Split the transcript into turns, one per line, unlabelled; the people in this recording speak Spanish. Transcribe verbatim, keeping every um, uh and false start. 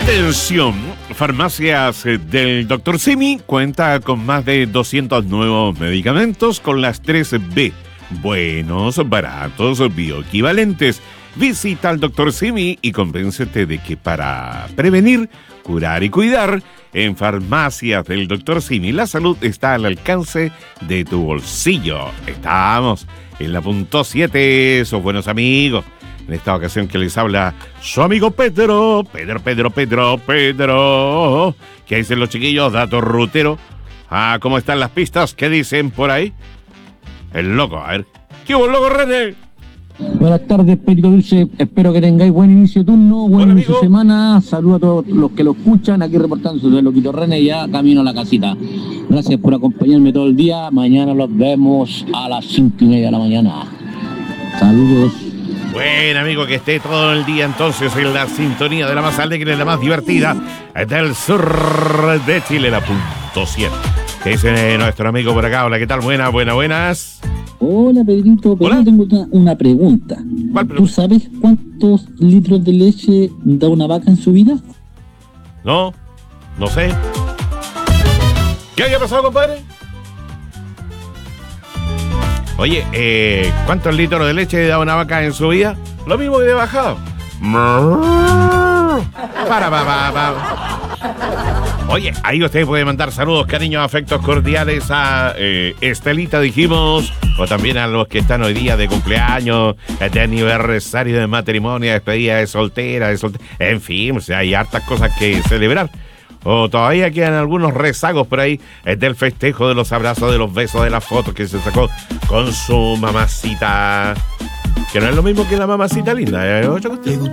Atención, Farmacias del doctor Simi cuenta con más de doscientos nuevos medicamentos con las tres B. Buenos, baratos, bioequivalentes. Visita al doctor Simi y convéncete de que para prevenir, curar y cuidar, en Farmacias del doctor Simi la salud está al alcance de tu bolsillo. Estamos en la punto siete, esos buenos amigos. En esta ocasión que les habla su amigo Pedro, Pedro, Pedro, Pedro, Pedro. ¿Qué dicen los chiquillos? Dato rutero. Ah, ¿cómo están las pistas? ¿Qué dicen por ahí? El loco, a ver. ¿Qué hubo, loco René?
Buenas tardes, Pedro Dulce. Espero que tengáis buen inicio de turno, buen
Hola,
inicio de
amigo.
semana. Saludos a todos los que lo escuchan. Aquí reportando desde Loquito René, ya camino a la casita. Gracias por acompañarme todo el día. Mañana los vemos a las cinco y media de la mañana. Saludos.
Buen amigo, que esté todo el día entonces en la sintonía de la más alegre, la más divertida del sur de Chile, la punto siete. ¿Qué dice nuestro amigo por acá? Hola, ¿qué tal? Buenas, buenas, buenas.
Hola, Pedrito. Pero
Hola.
tengo una, una pregunta.
¿Cuál
¿Tú
pregunta?
sabes cuántos litros de leche da una vaca en su vida?
No, no sé. ¿Qué había pasado, compadre? Oye, eh, ¿cuántos litros de leche da una vaca en su vida? Lo mismo que de bajado. Para, para, para, para. Oye, ahí usted puede mandar saludos, cariños, afectos cordiales a eh, Estelita, dijimos, o también a los que están hoy día de cumpleaños, de aniversario, de matrimonio, despedida de soltera, de soltera. En fin, o sea, hay hartas cosas que celebrar. O todavía quedan algunos rezagos por ahí eh, del festejo, de los abrazos, de los besos, de las fotos que se sacó con su mamacita. Que no es lo mismo que la mamacita linda, ¿eh? Otra cuestión.